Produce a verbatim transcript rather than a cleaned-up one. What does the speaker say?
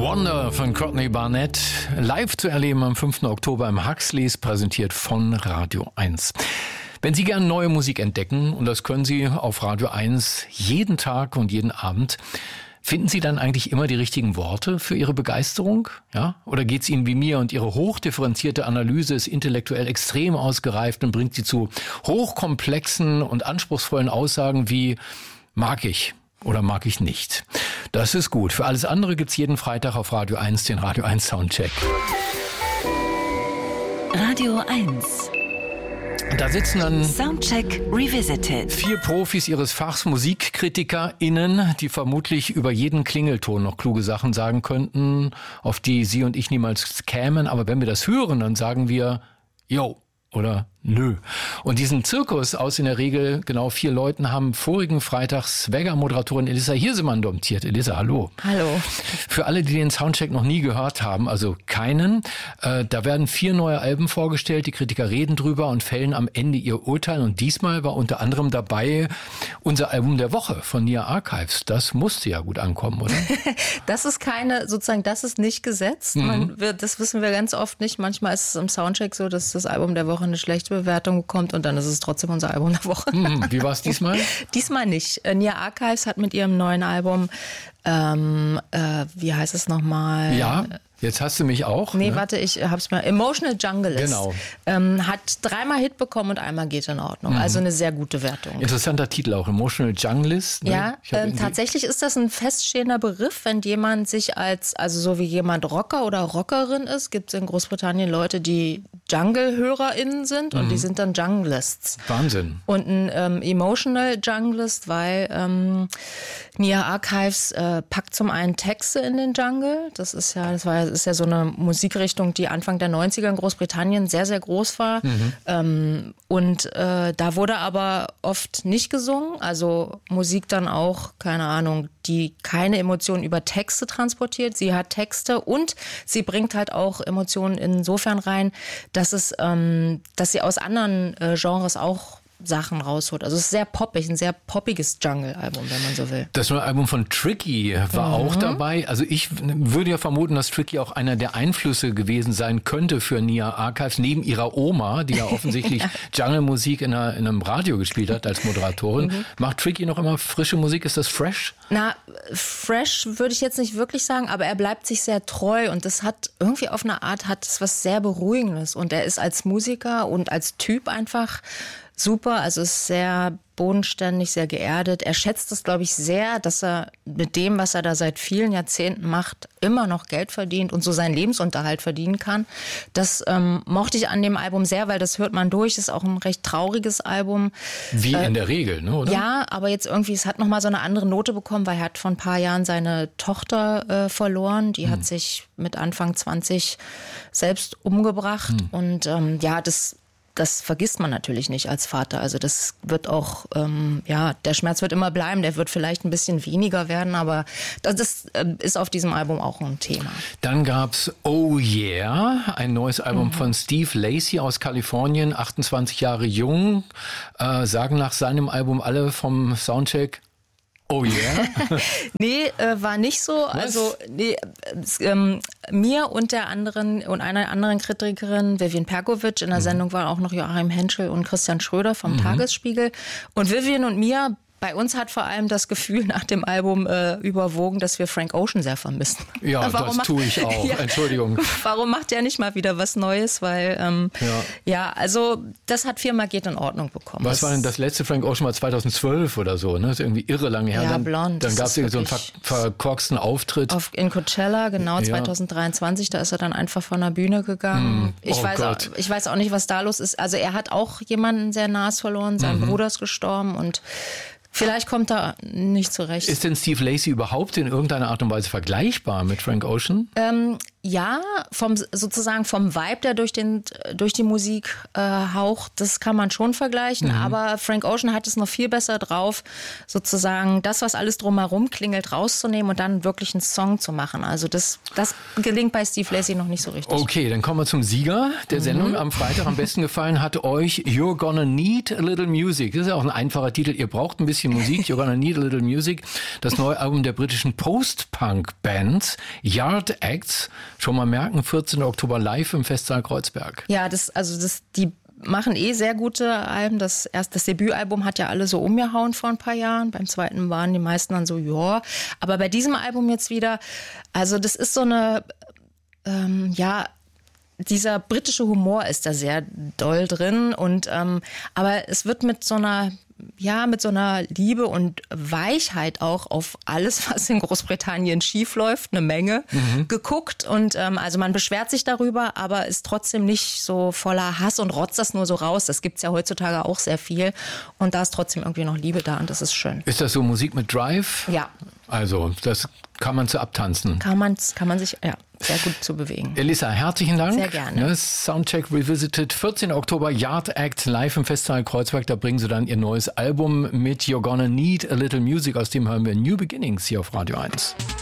Wonder von Courtney Barnett, live zu erleben am fünften Oktober im Huxleys, präsentiert von Radio eins. Wenn Sie gerne neue Musik entdecken, und das können Sie auf Radio eins jeden Tag und jeden Abend, finden Sie dann eigentlich immer die richtigen Worte für Ihre Begeisterung? Ja? Oder geht es Ihnen wie mir und Ihre hochdifferenzierte Analyse ist intellektuell extrem ausgereift und bringt Sie zu hochkomplexen und anspruchsvollen Aussagen wie mag ich oder mag ich nicht? Das ist gut. Für alles andere gibt's jeden Freitag auf Radio eins den Radio eins Soundcheck. Radio eins. Da sitzen dann Soundcheck Revisited. Vier Profis ihres Fachs, MusikkritikerInnen, die vermutlich über jeden Klingelton noch kluge Sachen sagen könnten, auf die Sie und ich niemals kämen. Aber wenn wir das hören, dann sagen wir, yo oder nö. Und diesen Zirkus aus in der Regel genau vier Leuten haben vorigen Freitag Swagger-Moderatorin Elissa Hirsemann domptiert. Elissa, hallo. Hallo. Für alle, die den Soundcheck noch nie gehört haben, also keinen, äh, da werden vier neue Alben vorgestellt, die Kritiker reden drüber und fällen am Ende ihr Urteil. Und diesmal war unter anderem dabei unser Album der Woche von Nia Archives. Das musste ja gut ankommen, oder? Das ist keine, sozusagen, das ist nicht gesetzt. Mhm. Man wird, das wissen wir ganz oft nicht. Manchmal ist es im Soundcheck so, dass das Album der Woche eine schlechte Bewertung bekommt und dann ist es trotzdem unser Album der Woche. Hm, wie war es diesmal? Diesmal nicht. Nia Archives hat mit ihrem neuen Album, ähm, äh, wie heißt es nochmal? Ja. Jetzt hast du mich auch. Nee, ne? warte, ich hab's mal. Emotional Junglist. Genau. Ähm, hat dreimal Hit bekommen und einmal geht in Ordnung. Mhm. Also eine sehr gute Wertung. Interessanter Titel auch, Emotional Junglist. Ne? Ja, ähm, tatsächlich ist das ein feststehender Begriff, wenn jemand sich als, also so wie jemand Rocker oder Rockerin ist, gibt es in Großbritannien Leute, die Jungle-HörerInnen sind und mhm. die sind dann Junglists. Wahnsinn. Und ein ähm, Emotional Junglist, weil ähm, Nia Archives äh, packt zum einen Texte in den Jungle. Das ist ja, das war, das ist ja so eine Musikrichtung, die Anfang der neunziger in Großbritannien sehr, sehr groß war. Mhm. Ähm, und äh, da wurde aber oft nicht gesungen. Also Musik dann auch, keine Ahnung, die keine Emotionen über Texte transportiert. Sie hat Texte und sie bringt halt auch Emotionen insofern rein, dass es, ähm, dass sie aus anderen äh, Genres auch Sachen rausholt. Also es ist sehr poppig, ein sehr poppiges Jungle-Album, wenn man so will. Das neue Album von Tricky war mhm. auch dabei. Also ich würde ja vermuten, dass Tricky auch einer der Einflüsse gewesen sein könnte für Nia Archives, neben ihrer Oma, die ja offensichtlich ja. Jungle-Musik in, einer, in einem Radio gespielt hat als Moderatorin. Mhm. Macht Tricky noch immer frische Musik? Ist das fresh? Na, fresh würde ich jetzt nicht wirklich sagen, aber er bleibt sich sehr treu und das hat irgendwie auf eine Art hat es was sehr Beruhigendes und er ist als Musiker und als Typ einfach super, also ist sehr bodenständig, sehr geerdet. Er schätzt es, glaube ich, sehr, dass er mit dem, was er da seit vielen Jahrzehnten macht, immer noch Geld verdient und so seinen Lebensunterhalt verdienen kann. Das ähm, mochte ich an dem Album sehr, weil das hört man durch. Das ist auch ein recht trauriges Album. Wie äh, in der Regel, ne, oder? Ja, aber jetzt irgendwie, es hat nochmal so eine andere Note bekommen, weil er hat vor ein paar Jahren seine Tochter äh, verloren. Die hm. hat sich mit Anfang zwanzig selbst umgebracht. Hm. Und ähm, ja, das Das vergisst man natürlich nicht als Vater. Also das wird auch, ähm, ja, der Schmerz wird immer bleiben. Der wird vielleicht ein bisschen weniger werden, aber das, das äh, ist auf diesem Album auch ein Thema. Dann gab's Oh Yeah, ein neues Album mhm. von Steve Lacy aus Kalifornien, achtundzwanzig Jahre jung. Äh, sagen nach seinem Album alle vom Soundcheck, oh yeah? Nee, äh, war nicht so. Was? Also nee, äh, ähm, mir und der anderen und einer anderen Kritikerin, Vivian Perkovic, in der mhm. Sendung waren auch noch Joachim Henschel und Christian Schröder vom mhm. Tagesspiegel. Und Vivian und mir, bei uns hat vor allem das Gefühl nach dem Album äh, überwogen, dass wir Frank Ocean sehr vermissen. Ja, das macht, tue ich auch. Ja, Entschuldigung. Warum macht der nicht mal wieder was Neues? Weil, ähm, ja. ja, also das hat viermal geht in Ordnung bekommen. Was war denn das letzte Frank Ocean mal zweitausendzwölf oder so? Ne? Das ist irgendwie irre lange her. Ja, dann, blond. Dann gab es irgendwie so einen ver- verkorksten Auftritt. Auf, in Coachella, genau, ja. zwanzig dreiundzwanzig, da ist er dann einfach von der Bühne gegangen. Mm. Ich, oh weiß auch, ich weiß auch nicht, was da los ist. Also er hat auch jemanden sehr nahes verloren, sein mhm. Bruder ist gestorben und vielleicht kommt er nicht zurecht. Ist denn Steve Lacy überhaupt in irgendeiner Art und Weise vergleichbar mit Frank Ocean? Ähm, Ja, vom sozusagen vom Vibe, der durch den durch die Musik äh, haucht, das kann man schon vergleichen. Mhm. Aber Frank Ocean hat es noch viel besser drauf, sozusagen das, was alles drumherum klingelt, rauszunehmen und dann wirklich einen Song zu machen. Also das, das gelingt bei Steve Lacy noch nicht so richtig. Okay, dann kommen wir zum Sieger der Sendung mhm. am Freitag. Am besten gefallen hat euch You're Gonna Need a Little Music. Das ist ja auch ein einfacher Titel. Ihr braucht ein bisschen Musik. You're Gonna Need a Little Music. Das neue Album der britischen Post-Punk-Band Yard Acts. Schon mal merken, vierzehnten Oktober live im Festsaal Kreuzberg. Ja, das, also das, die machen eh sehr gute Alben. Das erst das Debütalbum hat ja alle so umgehauen vor ein paar Jahren. Beim zweiten waren die meisten dann so, ja. Aber bei diesem Album jetzt wieder, also das ist so eine, ähm, ja, dieser britische Humor ist da sehr doll drin und ähm, aber es wird mit so einer ja, mit so einer Liebe und Weichheit auch auf alles, was in Großbritannien schief läuft, eine Menge mhm. geguckt. Und ähm, also man beschwert sich darüber, aber ist trotzdem nicht so voller Hass und rotzt das nur so raus. Das gibt's ja heutzutage auch sehr viel. Und da ist trotzdem irgendwie noch Liebe da und das ist schön. Ist das so Musik mit Drive? Ja. Also, das kann man zu abtanzen. Kann man, kann man sich, ja, sehr gut zu bewegen. Elissa, herzlichen Dank. Sehr gerne. Ja, Soundcheck Revisited, vierzehnten Oktober, Yard Act, live im Festsaal Kreuzberg. Da bringen sie dann ihr neues Album mit You're Gonna Need a Little Music. Aus dem hören wir New Beginnings hier auf Radio eins.